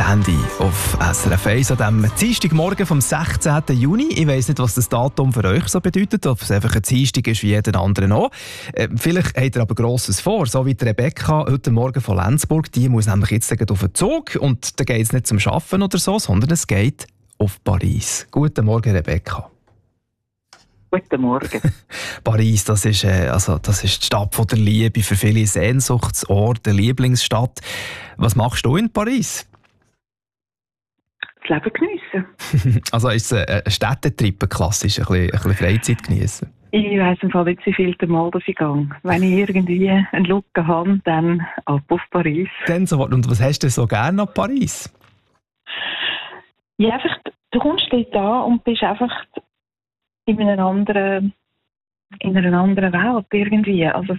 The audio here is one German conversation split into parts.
Das Handy auf SRF 1 an diesem Dienstagmorgen vom 16. Juni. Ich weiss nicht, was das Datum für euch so bedeutet, ob es einfach ein Dienstag ist wie jeden anderen auch. Vielleicht habt ihr aber Grosses vor, so wie die Rebecca heute Morgen von Lenzburg. Die muss nämlich jetzt auf den Zug und da geht es nicht zum Arbeiten oder so, sondern es geht auf Paris. Guten Morgen, Rebecca. Guten Morgen. Paris, das ist die Stadt von der Liebe, für viele Sehnsuchtsort, eine Lieblingsstadt. Was machst du in Paris? Das Leben geniessen. Also ist es ein Städtetrip, klassisch, ein bisschen Freizeit geniessen? Ich weiss im Fall nicht, wie viel Mal das ich gehe. Wenn ich irgendwie einen Look habe, dann ab auf Paris. Und was hast du so gerne an Paris? Ja, einfach, du kommst dort an und bist einfach in einer anderen Welt irgendwie. Also,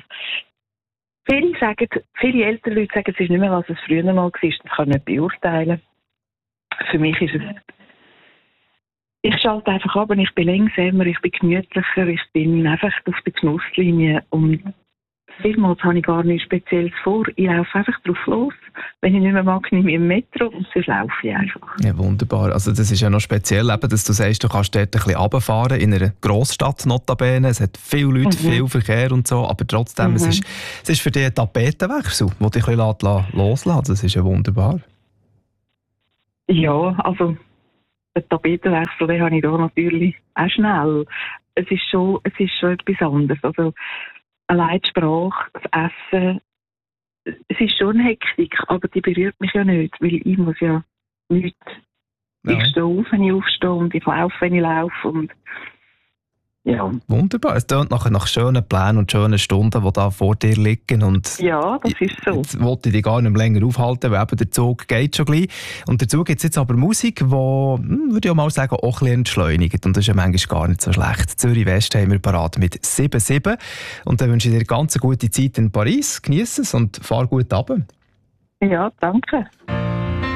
viele ältere Leute sagen, es ist nicht mehr, was es früher mal war. Das kann ich nicht beurteilen. Für mich ist es, ich schalte einfach ab und ich bin langsamer, ich bin gemütlicher, ich bin einfach auf der Genusslinie und vielmals habe ich gar nichts Spezielles vor. Ich laufe einfach drauf los. Wenn ich nicht mehr mag, nehme ich im Metro und sonst laufe ich einfach. Ja, wunderbar. Also das ist ja noch speziell, dass du sagst, du kannst dort ein bisschen runterfahren, in einer Grossstadt notabene. Es hat viele Leute, viel Verkehr und so, aber trotzdem, es ist für dich ein Tapetenwechsel, den dich ein bisschen loslassen. Das ist ja wunderbar. Ja, also den Tapetenwechsel, den habe ich da natürlich auch schnell. Es ist schon etwas anderes. Also allein die Sprache, das Essen, es ist schon Hektik, aber die berührt mich ja nicht, weil ich muss ja nichts. Ja. Ich stehe auf, wenn ich aufstehe und ich laufe, wenn ich laufe und ja. Wunderbar. Es klingt nach schönen Plänen und schönen Stunden, die da vor dir liegen. Und ja, das ist so. Jetzt wollte ich dich gar nicht länger aufhalten, weil eben der Zug geht schon gleich. Und dazu gibt es jetzt aber Musik, die, würde ich mal sagen, auch ein bisschen entschleunigt. Und das ist ja manchmal gar nicht so schlecht. Zürich West haben wir parat mit 7-7. Und dann wünsche ich dir eine ganz gute Zeit in Paris. Genieße es und fahr gut runter. Ja, danke.